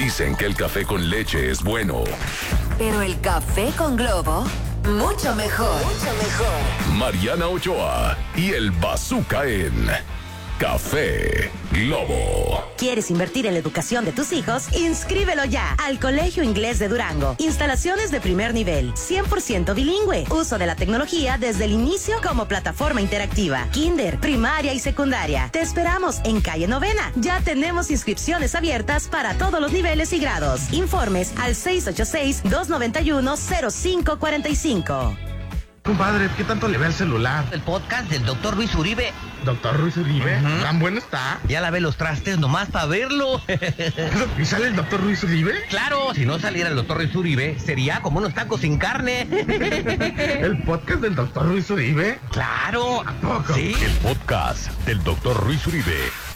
Dicen que el café con leche es bueno. Pero el café con Globo, mucho mejor. Mucho mejor. Mariana Ochoa y el Bazooka en Café Globo. ¿Quieres invertir en la educación de tus hijos? Inscríbelo ya al Colegio Inglés de Durango. Instalaciones de primer nivel, 100% bilingüe. Uso de la tecnología desde el inicio como plataforma interactiva. Kinder, primaria y secundaria. Te esperamos en calle Novena. Ya tenemos inscripciones abiertas para todos los niveles y grados. Informes al 686-291-0545. Compadre, ¿qué tanto le ve al celular? El podcast del Dr. Luis Uribe. ¿Doctor Ruiz Uribe? ¿Tan bueno está? Ya lavé los trastes nomás para verlo. ¿Y sale el Dr. Ruiz Uribe? Claro, si no saliera el Dr. Luis Uribe, sería como unos tacos sin carne. ¿El podcast del Dr. Ruiz Uribe? Claro. ¿A poco? Sí. El podcast del Dr. Ruiz Uribe